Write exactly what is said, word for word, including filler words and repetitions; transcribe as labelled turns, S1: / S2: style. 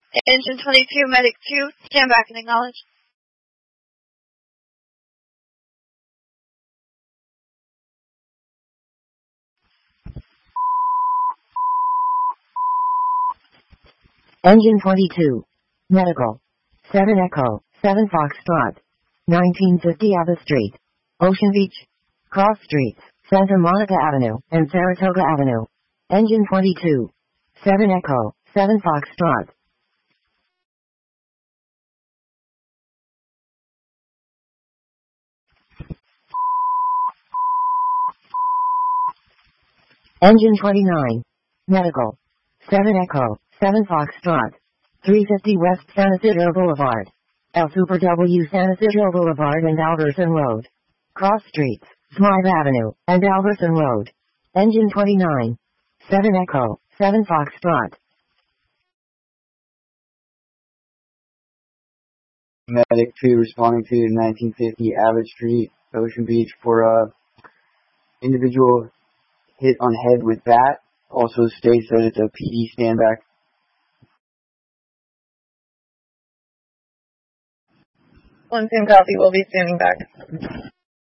S1: Engine twenty-two, Medic two, stand back and acknowledge.
S2: Engine twenty-two, Medical, seven Echo, seven Foxtrot, nineteen fifty Abbott Street, Ocean Beach, Cross Streets, Santa Monica Avenue, and Saratoga Avenue. Engine twenty-two, seven Echo, seven Foxtrot. Engine twenty-nine, Medical, seven Echo, seven Foxtrot, three fifty West San Isidro Boulevard, El Super W San Isidro Boulevard and Alverson Road, Cross Streets, Smythe Avenue, and Alverson Road. Engine twenty-nine, seven Echo, seven Foxtrot.
S3: Medic two responding to nineteen fifty Abbott Street, Ocean Beach for a individual hit on head with bat. Also states that it's a P D standback.
S1: One soon copy, we'll be standing back.